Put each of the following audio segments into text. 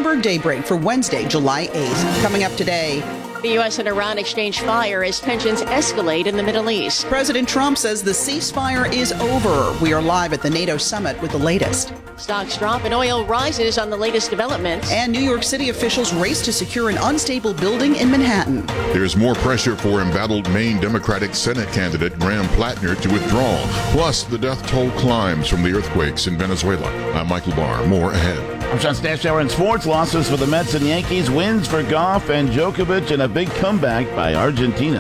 Bloomberg Daybreak for Wednesday, July 8th. Coming up today, the U.S. and Iran exchange fire as tensions escalate in the Middle East. President Trump says the ceasefire is over. We are live at the NATO summit with the latest. Stocks drop and oil rises on the latest developments. And New York City officials race to secure an unstable building in Manhattan. There's more pressure for embattled Maine Democratic Senate candidate Graham Plattner to withdraw. Plus, the death toll climbs from the earthquakes in Venezuela. I'm Michael Barr. More ahead. I'm Sean Stash Hour in sports. Losses for the Mets and Yankees, wins for Goff and Djokovic, and a big comeback by Argentina.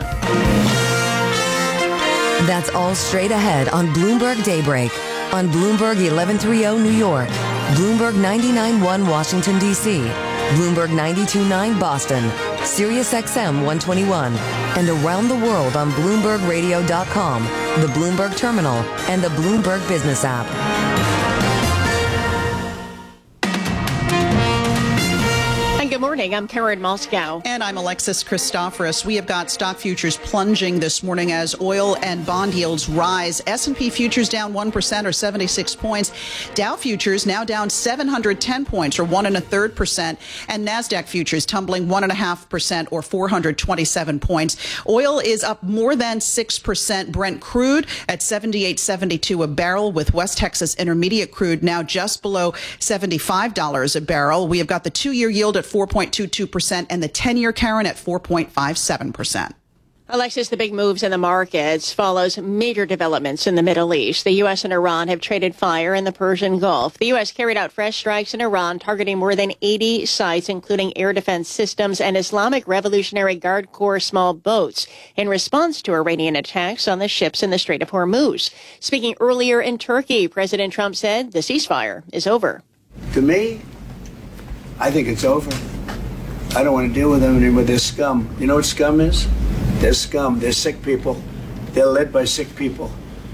That's all straight ahead on Bloomberg Daybreak. On Bloomberg 1130 New York, Bloomberg 99.1 Washington, D.C., Bloomberg 92.9 Boston, Sirius XM 121, and around the world on BloombergRadio.com, the Bloomberg Terminal, and the Bloomberg Business app. Good morning. I'm Karen Moscow. And I'm Alexis Christoforous. We have got stock futures plunging this morning as oil and bond yields rise. S&P futures down 1% or 76 points. Dow futures now down 710 points or 1.33%. And NASDAQ futures tumbling 1.5% or 427 points. Oil is up more than 6%. Brent crude at $78.72 a barrel, with West Texas Intermediate crude now just below $75 a barrel. We have got the 2-year yield at 4.22% and the 10-year Karen at 4.57%. Alexis, the big moves in the markets follows major developments in the Middle East. The U.S. and Iran have traded fire in the Persian Gulf. The U.S. carried out fresh strikes in Iran, targeting more than 80 sites, including air defense systems and Islamic Revolutionary Guard Corps small boats, in response to Iranian attacks on the ships in the Strait of Hormuz. Speaking earlier in Turkey, President Trump said the ceasefire is over. To me, I think it's over. I don't want to deal with them anymore. They're scum. You know what scum is? They're scum. They're sick people. They're led by sick people.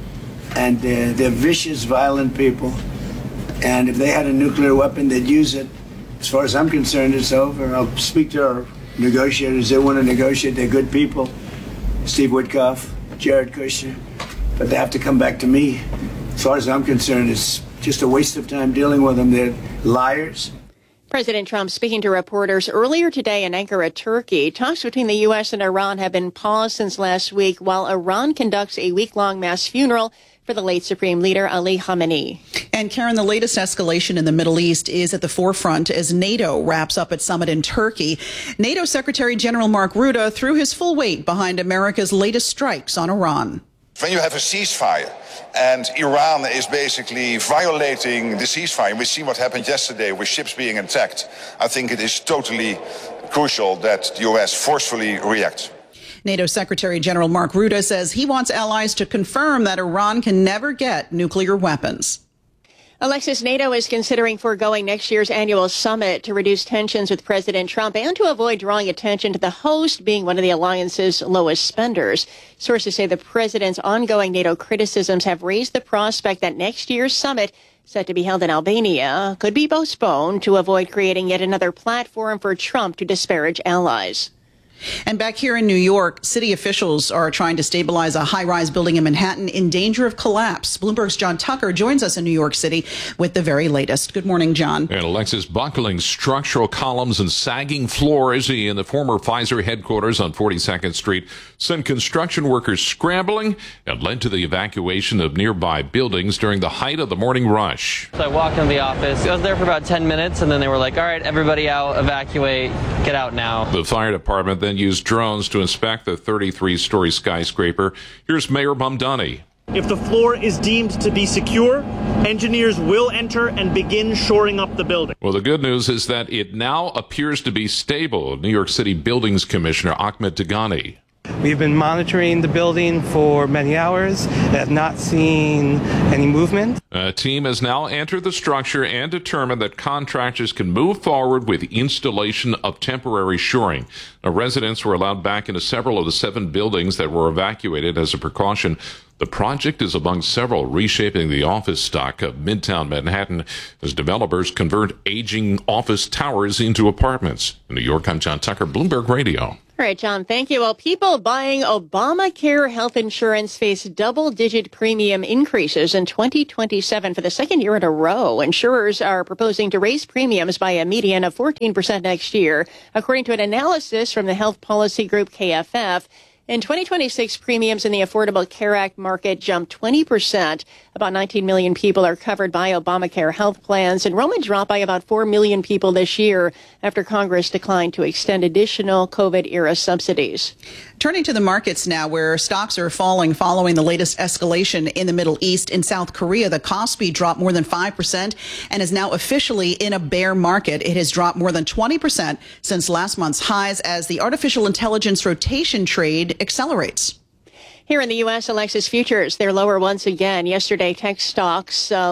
And they're vicious, violent people. And if they had a nuclear weapon, they'd use it. As far as I'm concerned, it's over. I'll speak to our negotiators. They want to negotiate. They're good people. Steve Witkoff, Jared Kushner. But they have to come back to me. As far as I'm concerned, it's just a waste of time dealing with them. They're liars. President Trump speaking to reporters earlier today in Ankara, Turkey. Talks between the U.S. and Iran have been paused since last week while Iran conducts a week-long mass funeral for the late Supreme Leader Ali Khamenei. And Karen, the latest escalation in the Middle East is at the forefront as NATO wraps up its summit in Turkey. NATO Secretary General Mark Rutte threw his full weight behind America's latest strikes on Iran. When you have a ceasefire and Iran is basically violating the ceasefire, we see what happened yesterday with ships being attacked, I think it is totally crucial that the U.S. forcefully reacts. NATO Secretary General Mark Rutte says he wants allies to confirm that Iran can never get nuclear weapons. Alexis, NATO is considering foregoing next year's annual summit to reduce tensions with President Trump and to avoid drawing attention to the host being one of the alliance's lowest spenders. Sources say the president's ongoing NATO criticisms have raised the prospect that next year's summit, set to be held in Albania, could be postponed to avoid creating yet another platform for Trump to disparage allies. And back here in New York, city officials are trying to stabilize a high-rise building in Manhattan in danger of collapse. Bloomberg's John Tucker joins us in New York City with the very latest. Good morning, John. And Alexis, buckling structural columns and sagging floors in the former Pfizer headquarters on 42nd Street sent construction workers scrambling and led to the evacuation of nearby buildings during the height of the morning rush. So I walked into the office. I was there for about 10 minutes, and then they were like, all right, everybody out, evacuate, get out now. The fire department then used drones to inspect the 33-story skyscraper. Here's Mayor Mamdani. If the floor is deemed to be secure, engineers will enter and begin shoring up the building. Well, the good news is that it now appears to be stable. New York City Buildings Commissioner Ahmed Degani. We've been monitoring the building for many hours and have not seen any movement. A team has now entered the structure and determined that contractors can move forward with the installation of temporary shoring. Now, residents were allowed back into several of the 7 buildings that were evacuated as a precaution. The project is among several reshaping the office stock of Midtown Manhattan as developers convert aging office towers into apartments. In New York, I'm John Tucker, Bloomberg Radio. All right, John, thank you. Well, people buying Obamacare health insurance face double-digit premium increases in 2027 for the second year in a row. Insurers are proposing to raise premiums by a median of 14% next year, according to an analysis from the health policy group KFF. In 2026, premiums in the Affordable Care Act market jumped 20%. About 19 million people are covered by Obamacare health plans. Enrollment dropped by about 4 million people this year after Congress declined to extend additional COVID-era subsidies. Turning to the markets now, where stocks are falling following the latest escalation in the Middle East. In South Korea, the Kospi dropped more than 5% and is now officially in a bear market. It has dropped more than 20% since last month's highs as the artificial intelligence rotation trade accelerates. Here in the U.S., Alexis futures, they're lower once again. Yesterday, tech stocks led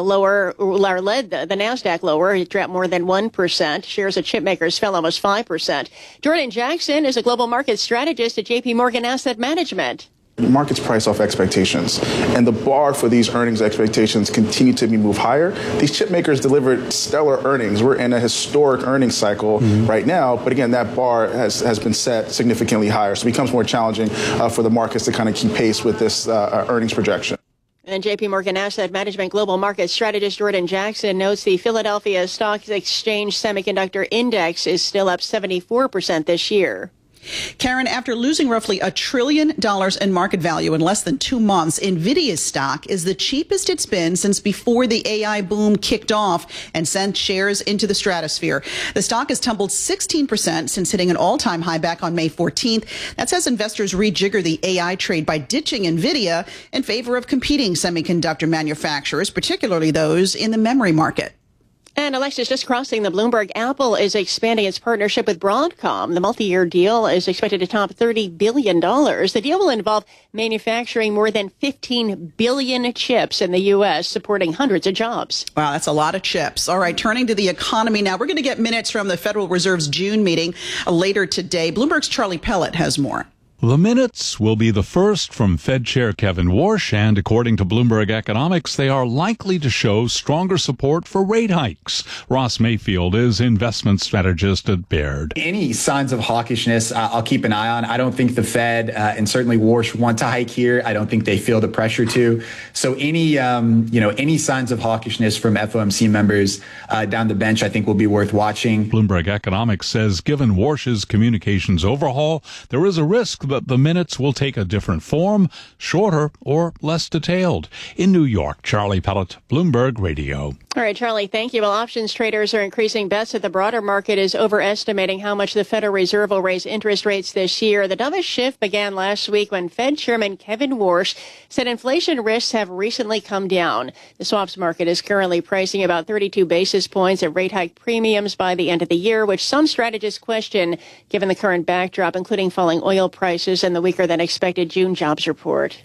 the NASDAQ lower. It dropped more than 1%. Shares of chip makers fell almost 5%. Jordan Jackson is a global market strategist at J.P. Morgan Asset Management. The market's price off expectations, and the bar for these earnings expectations continue to be moved higher. These chip makers delivered stellar earnings. We're in a historic earnings cycle right now, but again, that bar has been set significantly higher, so it becomes more challenging for the markets to kind of keep pace with this earnings projection. And J.P. Morgan Asset Management Global Market Strategist Jordan Jackson notes the Philadelphia Stock Exchange Semiconductor Index is still up 74% this year. Karen, after losing roughly $1 trillion in market value in less than 2 months, NVIDIA's stock is the cheapest it's been since before the AI boom kicked off and sent shares into the stratosphere. The stock has tumbled 16% since hitting an all-time high back on May 14th. That's as investors rejigger the AI trade by ditching NVIDIA in favor of competing semiconductor manufacturers, particularly those in the memory market. And Alexis, just crossing the Bloomberg, Apple is expanding its partnership with Broadcom. The multi-year deal is expected to top $30 billion. The deal will involve manufacturing more than 15 billion chips in the U.S., supporting hundreds of jobs. Wow, that's a lot of chips. All right, turning to the economy now. We're going to get minutes from the Federal Reserve's June meeting later today. Bloomberg's Charlie Pellet has more. The minutes will be the first from Fed Chair Kevin Warsh, and according to Bloomberg Economics, they are likely to show stronger support for rate hikes. Ross Mayfield is investment strategist at Baird. Any signs of hawkishness, I'll keep an eye on. I don't think the Fed and certainly Warsh want to hike here. I don't think they feel the pressure to. So any signs of hawkishness from FOMC members down the bench, I think will be worth watching. Bloomberg Economics says given Warsh's communications overhaul, there is a risk that the minutes will take a different form, shorter or less detailed. In New York, Charlie Pellet, Bloomberg Radio. All right, Charlie, thank you. Well, options traders are increasing bets that the broader market is overestimating how much the Federal Reserve will raise interest rates this year. The dovish shift began last week when Fed Chairman Kevin Warsh said inflation risks have recently come down. The swaps market is currently pricing about 32 basis points of rate hike premiums by the end of the year, which some strategists question given the current backdrop, including falling oil prices and the weaker than expected June jobs report.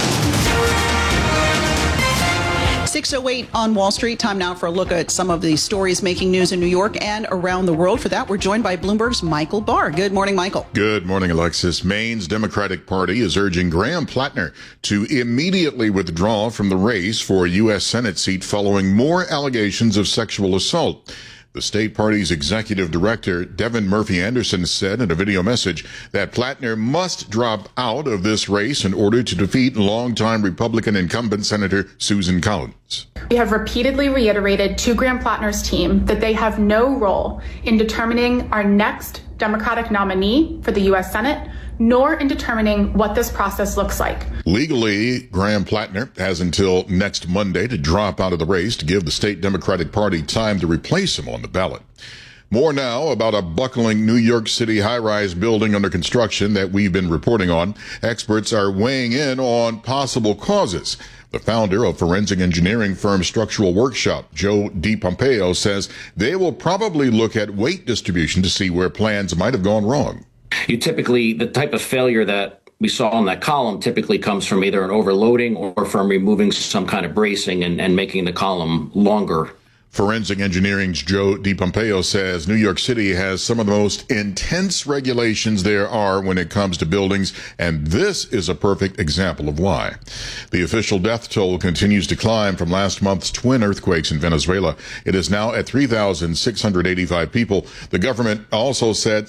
6:08 on Wall Street. Time now for a look at some of the stories making news in New York and around the world. For that, we're joined by Bloomberg's Michael Barr. Good morning, Michael. Good morning, Alexis. Maine's Democratic Party is urging Graham Plattner to immediately withdraw from the race for a U.S. Senate seat following more allegations of sexual assault. The state party's executive director, Devin Murphy Anderson, said in a video message that Plattner must drop out of this race in order to defeat longtime Republican incumbent Senator Susan Collins. We have repeatedly reiterated to Graham Plattner's team that they have no role in determining our next Democratic nominee for the U.S. Senate, nor in determining what this process looks like. Legally, Graham Plattner has until next Monday to drop out of the race to give the state Democratic Party time to replace him on the ballot. More now about a buckling New York City high-rise building under construction that we've been reporting on. Experts are weighing in on possible causes. The founder of forensic engineering firm Structural Workshop, Joe DiPompeo, says they will probably look at weight distribution to see where plans might have gone wrong. The type of failure that we saw on that column typically comes from either an overloading or from removing some kind of bracing and making the column longer. Forensic Engineering's Joe DiPompeo says New York City has some of the most intense regulations there are when it comes to buildings, and this is a perfect example of why. The official death toll continues to climb from last month's twin earthquakes in Venezuela. It is now at 3,685 people. The government also said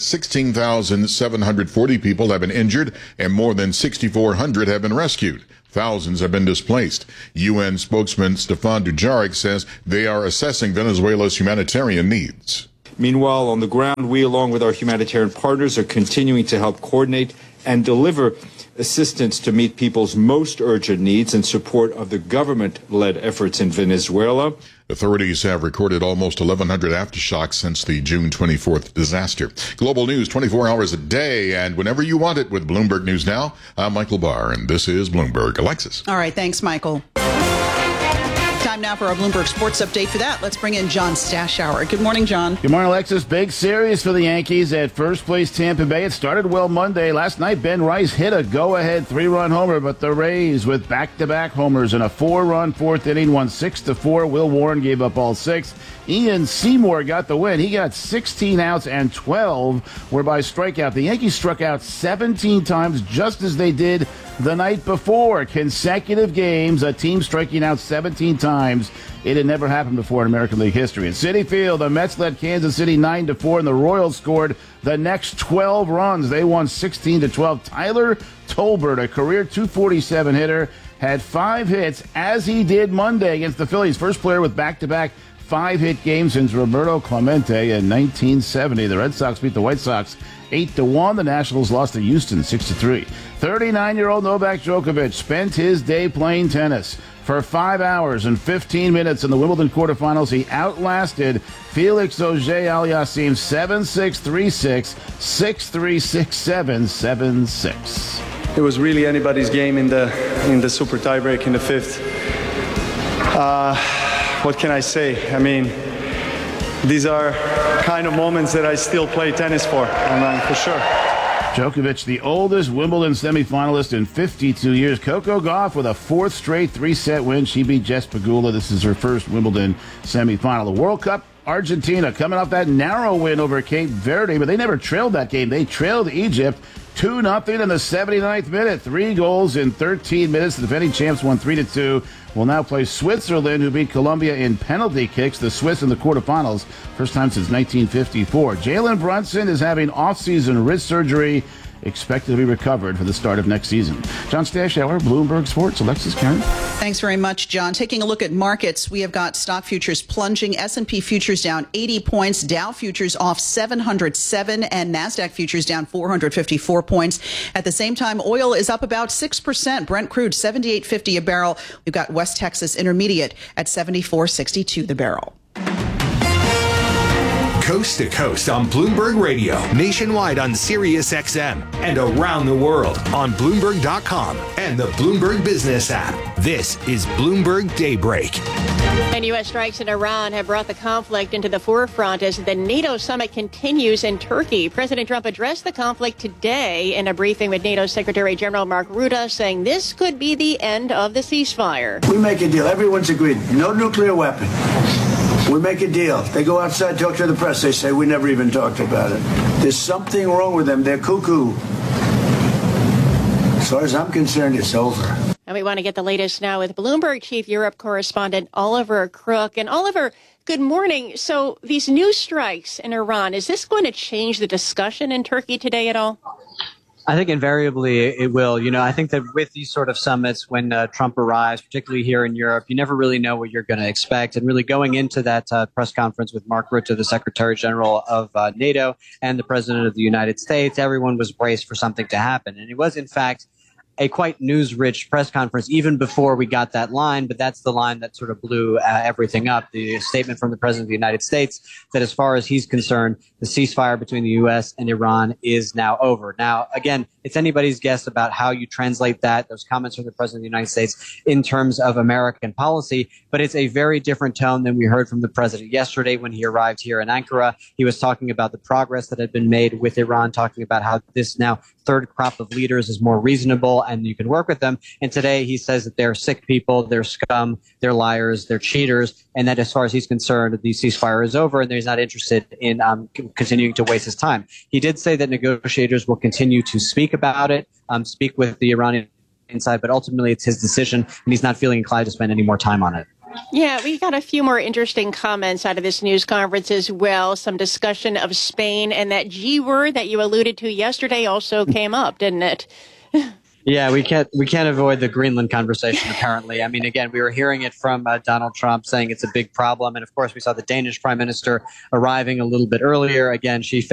16,740 people have been injured and more than 6,400 have been rescued. Thousands have been displaced. UN spokesman Stefan Dujarric says they are assessing Venezuela's humanitarian needs. Meanwhile, on the ground, we, along with our humanitarian partners, are continuing to help coordinate and deliver assistance to meet people's most urgent needs in support of the government-led efforts in Venezuela. Authorities have recorded almost 1,100 aftershocks since the June 24th disaster. Global news 24 hours a day and whenever you want it with Bloomberg News Now. I'm Michael Barr, and this is Bloomberg. Alexis. All right. Thanks, Michael. Time now for our Bloomberg Sports Update. For that, let's bring in John Stashower. Good morning, John. Good morning, Alexis. Big series for the Yankees at first place Tampa Bay. It started well Monday. Last night, Ben Rice hit a go-ahead 3-run homer, but the Rays with back-to-back homers in a 4-run fourth inning won 6-4. Will Warren gave up all 6. Ian Seymour got the win. He got 16 outs and 12 were by strikeout. The Yankees struck out 17 times just as they did the night before. Consecutive games, a team striking out 17 times. It had never happened before in American League history. At Citi Field, the Mets led Kansas City 9-4, and the Royals scored the next 12 runs. They won 16-12. Tyler Tolbert, a career .247 hitter, had 5 hits, as he did Monday against the Phillies. First player with back-to-back 5-hit games since Roberto Clemente in 1970. The Red Sox beat the White Sox 8-1. The Nationals lost to Houston 6-3. 39-year-old Novak Djokovic spent his day playing tennis. For 5 hours and 15 minutes in the Wimbledon quarterfinals, he outlasted Felix Auger-Aliassime 7-6, 3-6, 6-3, 6-7, 7-6. It was really anybody's game in the super tiebreak in the fifth. What can I say? I mean, these are kind of moments that I still play tennis for sure. Djokovic, the oldest Wimbledon semifinalist in 52 years. Coco Gauff with a 4th straight 3-set win. She beat Jess Pegula. This is her first Wimbledon semifinal. The World Cup, Argentina coming off that narrow win over Cape Verde, but they never trailed that game. They trailed Egypt 2-0 in the 79th minute. 3 goals in 13 minutes. The defending champs won 3-2. Will now play Switzerland, who beat Colombia in penalty kicks. The Swiss in the quarterfinals, first time since 1954. Jalen Brunson is having off-season wrist surgery, expected to be recovered for the start of next season. John Stashower, Bloomberg Sports. Alexis Karen. Thanks very much, John. Taking a look at markets, we have got stock futures plunging. S&P futures down 80 points. Dow futures off 707 and NASDAQ futures down 454 points. At the same time, oil is up about 6%. Brent crude $78.50 a barrel. We've got West Texas Intermediate at $74.62 the barrel. Coast to coast on Bloomberg Radio, nationwide on Sirius XM, and around the world on Bloomberg.com and the Bloomberg Business app. This is Bloomberg Daybreak. And U.S. strikes in Iran have brought the conflict into the forefront as the NATO summit continues in Turkey. President Trump addressed the conflict today in a briefing with NATO Secretary General Mark Rutte, saying this could be the end of the ceasefire. We make a deal. Everyone's agreed. No nuclear weapon. We make a deal. They go outside, talk to the press. They say, we never even talked about it. There's something wrong with them. They're cuckoo. As far as I'm concerned, it's over. And we want to get the latest now with Bloomberg Chief Europe correspondent Oliver Crook. And Oliver, good morning. So these new strikes in Iran, is this going to change the discussion in Turkey today at all? I think invariably it will. You know, I think that with these sort of summits, when Trump arrives, particularly here in Europe, you never really know what you're going to expect. And really going into that press conference with Mark Rutte, the Secretary General of NATO, and the President of the United States, everyone was braced for something to happen. And it was, in fact, a quite news-rich press conference even before we got that line, but that's the line that sort of blew everything up. The statement from the President of the United States that as far as he's concerned, the ceasefire between the U.S. and Iran is now over. Now, again, it's anybody's guess about how you translate that, those comments from the President of the United States in terms of American policy, but it's a very different tone than we heard from the President yesterday when he arrived here in Ankara. He was talking about the progress that had been made with Iran, talking about how this now third crop of leaders is more reasonable and you can work with them. And today he says that they're sick people, they're scum, they're liars, they're cheaters, and that as far as he's concerned, the ceasefire is over and he's not interested in continuing to waste his time. He did say that negotiators will continue to speak about it, speak with the Iranian side, but ultimately it's his decision and he's not feeling inclined to spend any more time on it. Yeah, we got a few more interesting comments out of this news conference as well. Some discussion of Spain, and that G word that you alluded to yesterday also came up, didn't it? Yeah, we can't avoid the Greenland conversation, apparently. I mean, again, we were hearing it from Donald Trump saying it's a big problem. And of course, we saw the Danish prime minister arriving a little bit earlier. Again, she